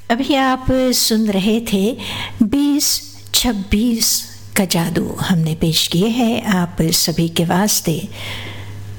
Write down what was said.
अभी आप सुन रहे थे 2026 का जादू हमने पेश किए हैं आप सभी के वास्ते।